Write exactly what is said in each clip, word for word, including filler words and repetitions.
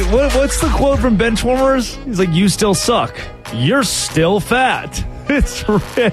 what, what's the quote from Benchwarmers? He's like, you still suck. You're still fat. It's real.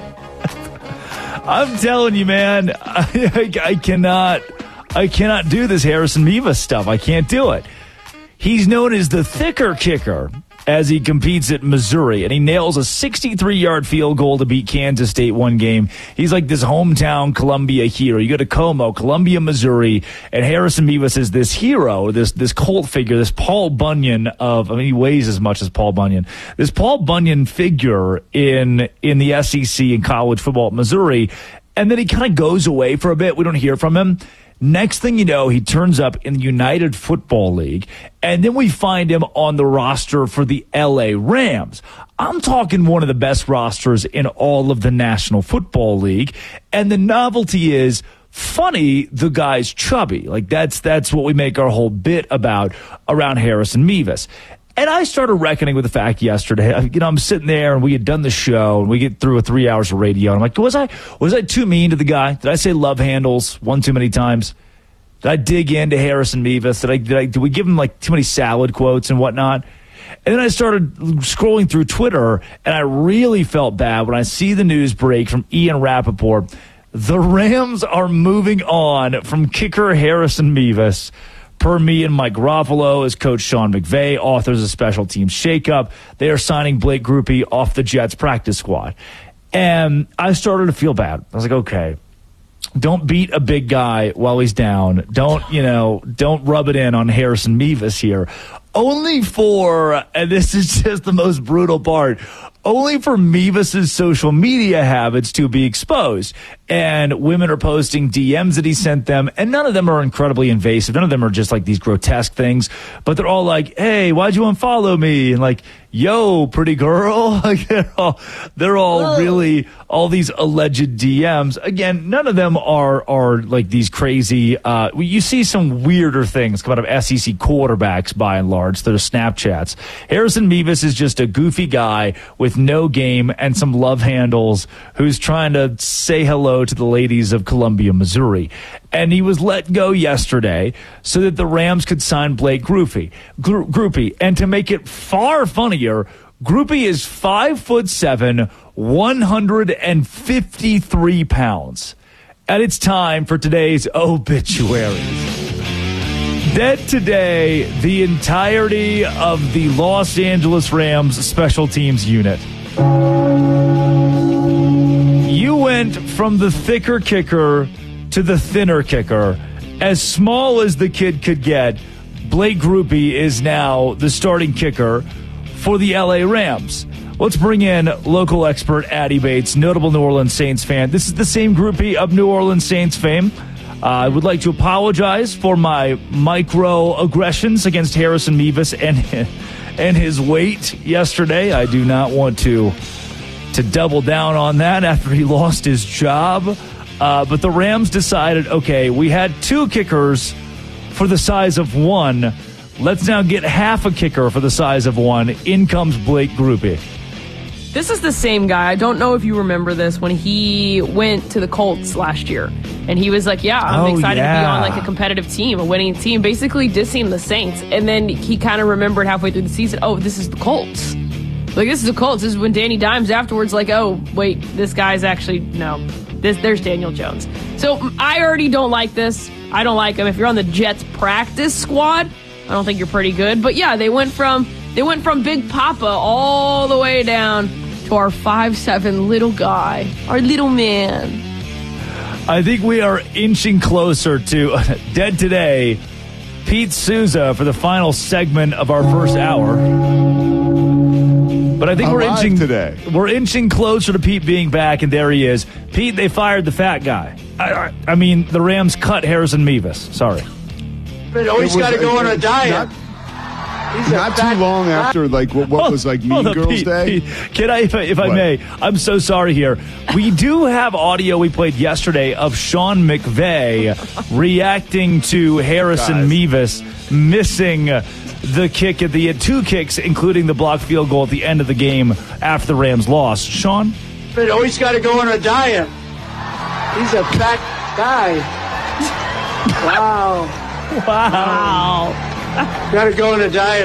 I'm telling you, man, I, I, I cannot, I cannot do this Harrison Mevis stuff. I can't do it. He's known as the thicker kicker as he competes at Missouri, and he nails a sixty-three-yard field goal to beat Kansas State one game. He's like this hometown Columbia hero. You go to Como, Columbia, Missouri, and Harrison Mevis is this hero, this this cult figure, this Paul Bunyan of, I mean, he weighs as much as Paul Bunyan. This Paul Bunyan figure in in the S E C in college football at Missouri, and then he kind of goes away for a bit. We don't hear from him. Next thing you know, he turns up in the United Football League, and then we find him on the roster for the L A Rams. I'm talking one of the best rosters in all of the National Football League, and the novelty is, funny, the guy's chubby. Like, that's that's what we make our whole bit about around Harrison Mevis. And I started reckoning with the fact yesterday, you know, I'm sitting there and we had done the show and we get through a three hours of radio. And I'm like, was I, was I too mean to the guy? Did I say love handles one too many times? Did I dig into Harrison Mevis? Did I, did I, did we give him like too many salad quotes and whatnot? And then I started scrolling through Twitter and I really felt bad when I see the news break from Ian Rappaport. The Rams are moving on from kicker Harrison Mevis. Per me and Mike Garofalo, as Coach Sean McVay authors a special teams shakeup, they are signing Blake Grupe off the Jets practice squad. And I started to feel bad. I was like, okay, don't beat a big guy while he's down. Don't, you know, don't rub it in on Harrison Mevis here. Only for, and this is just the most brutal part, only for Mevis's social media habits to be exposed. And women are posting D Ms that he sent them, and none of them are incredibly invasive. None of them are just like these grotesque things, but they're all like, hey, why'd you unfollow me? And like, yo, pretty girl. Like, they're all, they're all Whoa. really, all these alleged D Ms. Again, none of them are, are like these crazy, uh, you see some weirder things come out of S E C quarterbacks by and large. They're Snapchats. Harrison Mevis is just a goofy guy with no game and some love handles who's trying to say hello to the ladies of Columbia, Missouri. And he was let go yesterday so that the Rams could sign Blake Grupe. Gru- Grupe. And to make it far funnier, Grupe is five foot seven, one hundred fifty-three pounds. And it's time for today's obituaries. Dead today, the entirety of the Los Angeles Rams special teams unit. You went from the thicker kicker to the thinner kicker. As small as the kid could get, Blake Grupe is now the starting kicker for the L A Rams. Let's bring in local expert Addy Bates, notable New Orleans Saints fan. This is the same Grupe of New Orleans Saints fame. Uh, I would like to apologize for my microaggressions against Harrison Mevis and and his weight yesterday. I do not want to to double down on that after he lost his job. Uh, but the Rams decided, okay, we had two kickers for the size of one. Let's now get half a kicker for the size of one. In comes Blake Grupe. This is the same guy. I don't know if you remember this when he went to the Colts last year. And he was like, yeah, I'm oh, excited yeah. to be on like a competitive team, a winning team, basically dissing the Saints. And then he kind of remembered halfway through the season, oh, this is the Colts. Like, this is the Colts. This is when Danny Dimes afterwards like, oh, wait, this guy's actually, no, this there's Daniel Jones. So I already don't like this. I don't like him. If you're on the Jets practice squad, I don't think you're pretty good. But yeah, they went from they went from Big Papa all the way down to our five seven little guy, our little man. I think we are inching closer to Dead Today, Pete Souza for the final segment of our first hour. But I think we're inching today. We're inching closer to Pete being back, and there he is. Pete, they fired the fat guy. I, I, I mean, the Rams cut Harrison Mevis. Sorry. But oh, he's got to go on a diet. Not, not too long after, like, what, what was like Mean Girls Pete, Day. Pete, can I, if I, if I may, I'm so sorry here. We do have audio we played yesterday of Sean McVay reacting to Harrison Mevis missing the kick at the two kicks, including the blocked field goal at the end of the game after the Rams lost. Sean? But oh, he's got to go on a diet. He's a fat guy. Wow. Wow. Got to go on a diet.